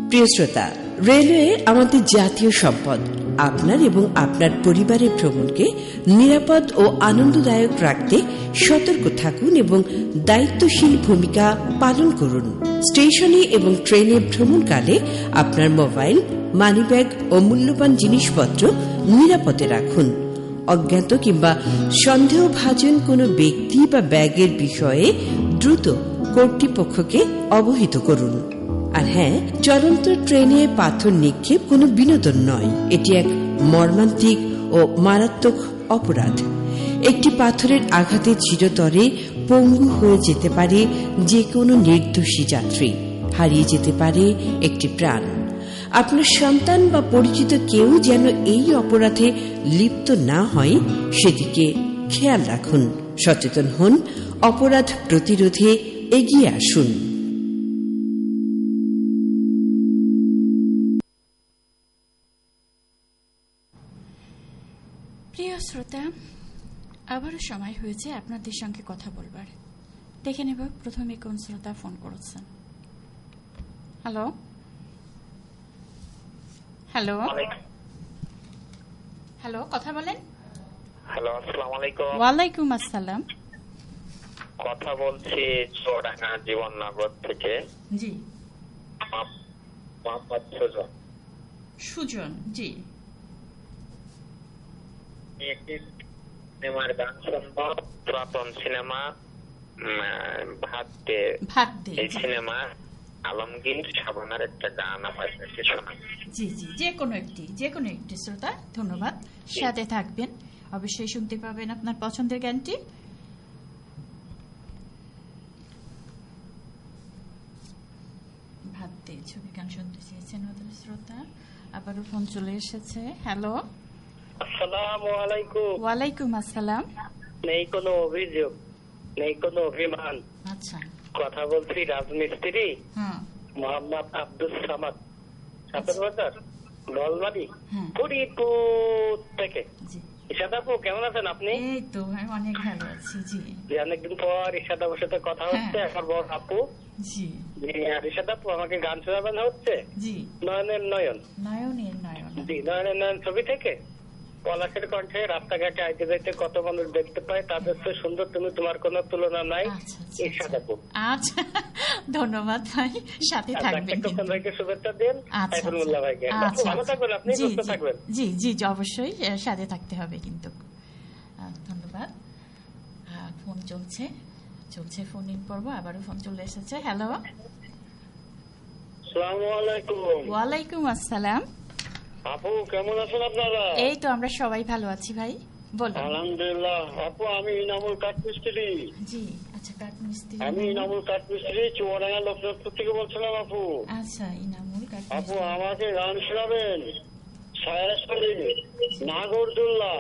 প্রিয় শ্রোতা, রেলওয়ে আমাদের জাতীয় সম্পদ। আপনার এবং আপনার পরিবারের ভ্রমণকে নিরাপদ ও আনন্দদায়ক রাখতে সতর্ক থাকুন এবং দায়িত্বশীল ভূমিকা পালন করুন। স্টেশনে এবং ট্রেনে ভ্রমণকালে আপনার মোবাইল, মানিব্যাগ ও মূল্যবান জিনিসপত্র নিরাপদে রাখুন। অজ্ঞাত কিংবা সন্দেহভাজন কোনো ব্যক্তি বা ব্যাগের বিষয়ে দ্রুত কর্তৃপক্ষকে অবহিত করুন। আর হ্যাঁ, চলন্ত ট্রেনে পাথর নিক্ষেপ কোনো বিনোদন নয়, এটি এক মর্মান্তিক ও মারাত্মক অপরাধ। একটি পাথরের আঘাতে চিরতরে পঙ্গু হয়ে যেতে পারে যে কোনো নির্দোষী যাত্রী, হারিয়ে যেতে পারে একটি প্রাণ। আপনার সন্তান বা পরিচিত কেউ যেন এই অপরাধে লিপ্ত না হয় সেদিকে খেয়াল রাখুন। সচেতন হন, অপরাধ প্রতিরোধে এগিয়ে আসুন। প্রিয় শ্রোতা, আবারও সময় হয়েছে আপনাদের সঙ্গে কথা বলবার। দেখে নেব প্রথমে কোন শ্রোতা ফোন করেছেন। হ্যালো হ্যালো হ্যালো, কথা বলেন। হ্যালো, আসসালামু আলাইকুম। ওয়ালাইকুম আসসালাম। কথা বলছি চুয়াডাঙ্গা জীবননগর থেকে। জি, মোহাম্মদ সুজন। সুজন, জি। একটি সিনেমার গান শুনবো, পুরাতন সিনেমা ভাত দে। এই সিনেমা আলমগীর শাবানার একটা গান আমার কাছে শোনা। জি জি, যে কোনো একটি শ্রোতা, ধন্যবাদ। সাথে থাকবেন, অবশ্যই শুনতে পাবেন আপনার পছন্দের গানটি। ভাত দে ছবি গান শুনতে চেয়েছেন আমাদের শ্রোতা। আবারও ফোন চলে এসেছে। হ্যালো, আসসালামু আলাইকুম। ওয়ালাইকুম আসসালাম। নেই কোনো অভিযোগ, নেই কোনো অভিমান। আচ্ছা, কথা বলছি রাজমিস্ত্রি মোহাম্মদ আব্দুল সামাদ, সাপের বাজার, নলবাড়ি, ফরিদপুর থেকে। ইশাদ আপু, কেমন আছেন আপনি? এই তো অনেক ভালো আছি। জি, অনেকদিন পর ইশাদ আপুর সাথে কথা হচ্ছে। আমার বড় আপু। জি, ইশাদ আপু, আমাকে গান শোনাবেন হচ্ছে। জি, নয়নের নয়ন, নয়নের নয়ন। জি, নয়নের নয়ন ছবি থেকে। পলাশের কণ্ঠে রাস্তাঘাটে আইতে যাইতে কত মানুষ দেখতে পায়, তাদের তো সুন্দর তুমি, তোমার কোনো তুলনা নাই। ইরশাদ আপু, আচ্ছা, ধন্যবাদ ভাই, সাথে থাকবেন। শুভেচ্ছা দিন। ভাইকে ভালো থাকবেন, আপনি সুস্থ থাকবেন। জি জি, অবশ্যই সাথে থাকতে হবে কিন্তু। ধন্যবাদ। ফোন চলছে ফোন ইন পর্ব। আবারও ফোন চলে এসেছে। হ্যালো, আসসালামু আলাইকুম। ওয়ালাইকুম আসসালাম। আপু, কেমন আছেন আপনারা? এই তো আমরা সবাই ভালো আছি ভাই, বলুন। আলহামদুলিল্লাহ। আপু, আমি ইনামুল কাঠমিস্ত্রি। জি, আচ্ছা, কাঠমিস্ত্রি। আমি ইনামুল কাঠমিস্ত্রি, চুয়াডাঙ্গা লোকনাথপুর থেকে বলছিলাম আপু। আচ্ছা, ইনামুল কাঠমিস্ত্রি। আপু, আমাকে গান শোনাবেন। নাগরদুল্লাহ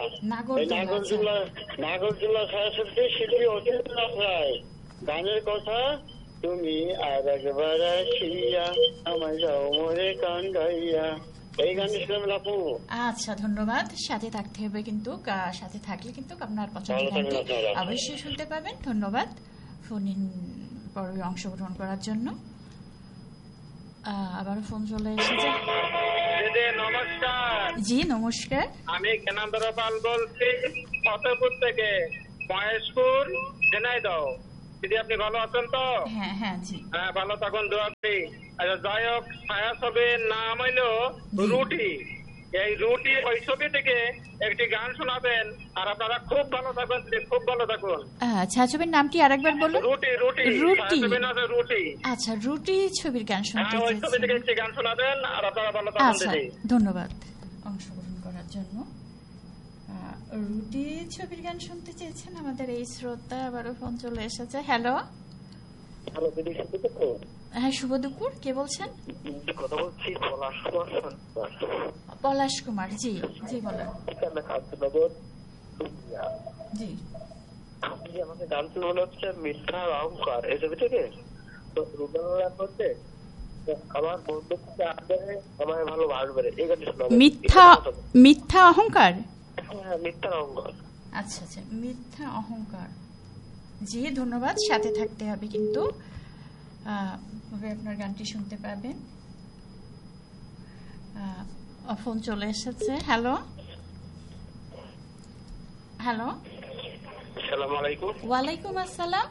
সায়াসী শিল্পী অতীন্দ্রনাথ রায়। গানের কথা, তুমি আর একবার আসিয়া আমার যাও মরে কান গাইয়া। এই গান শুনবেন আপু। আচ্ছা, ধন্যবাদ। সাথে থাকতে হবে কিন্তু, সাথে থাকলে কিন্তু আপনার পছন্দের গানটি অবশ্যই শুনতে পাবেন। ধন্যবাদ ফোন ইন পর্বে অংশগ্রহণ করার জন্য। আবারও ফোন চলে এসেছে। নমস্কার। জি, নমস্কার। আমি জ্ঞানেন্দ্র পাল বলছি, ফতেপুর থেকে, মহেশপুর, ঝিনাইদহ। দিদি, আপনি ভালো আছেন তো? হ্যাঁ হ্যাঁ, জি, হ্যাঁ, ভালো থাকুন, দোয়া করি। যাই হোক, ছায়াছবির নাম হইল রুটি। এই রুটি ওই ছবি থেকে একটি গান শোনাবেন, আর আপনারা খুব ভালো থাকুন, খুব ভালো থাকুন। ছায়াছবির নামটি আরেকবার বলুন। রুটি। রুটি। আচ্ছা, রুটি ছবির গান শুনতে ওই ছবি থেকে একটি গান শোনাবেন, আর আপনারা ভালো থাকুন। আচ্ছা, ধন্যবাদ অংশগ্রহণ করার জন্য। রুটি ছবির গান শুনতে চেয়েছেন আমাদের এই শ্রোতা। আবারও ফোন চলে এসেছে। হ্যালো, হ্যাঁ, শুভ দুপুর। কে বলছেন? কথা বলছি পলাশ কুমার। জি জি, বলেন। জি, আমাকে গান শোনানো হচ্ছে মিথ্যা অহংকার, এই ছবি থেকে। তো করতে আমার বন্ধু আমায় ভালোবাসবে, এই গানটি শোনাবে। মিথ্যা অহংকার। হ্যাঁ, মিথ্যা অহংকার। আচ্ছা আচ্ছা, মিথ্যা অহংকার। জি, ধন্যবাদ। সাথে থাকতে হবে কিন্তু, আপনার গানটি শুনতে পাবেন। ফোন চলে এসেছে। হ্যালো হ্যালো, আসসালামু আলাইকুম। ওয়ালাইকুম আসসালাম।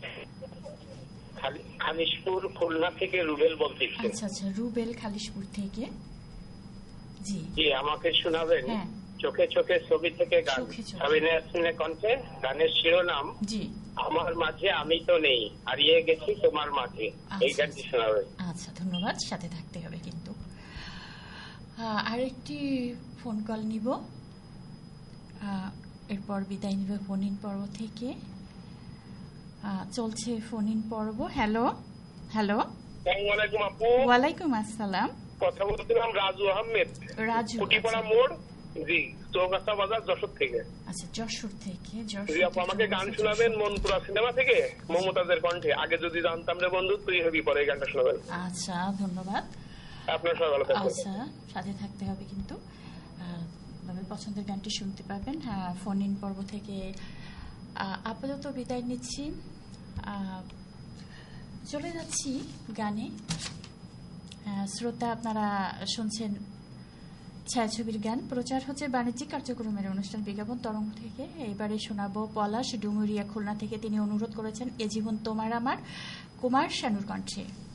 খালিশপুর খুলনা থেকে রুবেল বলতেছি। আচ্ছা আচ্ছা, রুবেল খালিশপুর থেকে। জি জি, আমাকে শোনাবেন? হ্যাঁ। চোখে চোখে ছবি থেকে গান, চোখে চোখে। সাবিনা ইয়াসমিনের কণ্ঠে। গানের শিরোনাম জি, আমার মাঝে আমি তো নেই, হারিয়ে গেছি তোমার মাঝে। এই গানটি শোনাবেন। আচ্ছা ধন্যবাদ, সাথে থাকতে হবে কিন্তু। আরেকটি ফোন কল নিব, এরপর বিদায় নিব ফোন ইন পর্ব থেকে। চলছে ফোন ইন পর্ব। হ্যালো হ্যালো, আসসালামু আলাইকুম আপু। ওয়ালাইকুম আসসালাম। কথা বলছিলাম রাজু আহমেদ, রাজু, কুটিপাড়া মোড়, জি, চৌগাছা বাজার, যশোর থেকে। আচ্ছা যশোর থেকে। জি আপু, আমাকে গান শোনাবেন মনপুরা সিনেমা থেকে, মমতাজের কণ্ঠে। আগে যদি জানতাম রে বন্ধু তুই হবি, পরে এই গানটা শোনাবেন। আচ্ছা ধন্যবাদ। আপনার সবাই ভালো থাকবেন। আচ্ছা, সাথে থাকতে হবে কিন্তু। তবে পছন্দের গানটি শুনতে পাবেন। হ্যাঁ, ফোন ইন পর্ব থেকে আপাতত বিদায় নিচ্ছি। চলে যাচ্ছি গানে। শ্রোতা, আপনারা শুনছেন ছায়াছবির গান। প্রচার হচ্ছে বাণিজ্যিক কার্যক্রমের অনুষ্ঠান বিজ্ঞাপন তরঙ্গ থেকে। এবারে শোনাবো পলাশ ডুমুরিয়া খুলনা থেকে। তিনি অনুরোধ করেছেন এ জীবন তোমার আমার, কুমার শানুর কণ্ঠে।